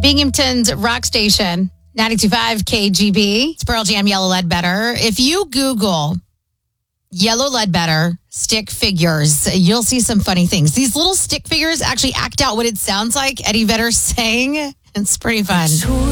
Binghamton's Rock Station, 92.5 KGB. It's Pearl Jam, Yellow Ledbetter. If you Google Yellow Ledbetter stick figures, you'll see some funny things. These little stick figures actually act out what it sounds like Eddie Vedder's saying. It's pretty fun.